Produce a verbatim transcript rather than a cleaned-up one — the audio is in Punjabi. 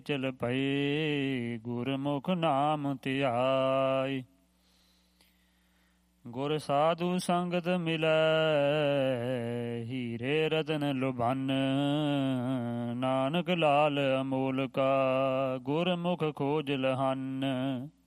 ਚਲ ਪਏ ਗੁਰਮੁਖ ਨਾਮ ਧਿਆਈ। ਗੁਰ ਸਾਧੂ ਸੰਗਤ ਮਿਲੈ ਹੀਰੇ ਰਤਨ ਲੁਭਨ। ਨਾਨਕ ਲਾਲ ਅਮੋਲਕਾ ਗੁਰਮੁਖ ਖੋਜ ਲਹਨ।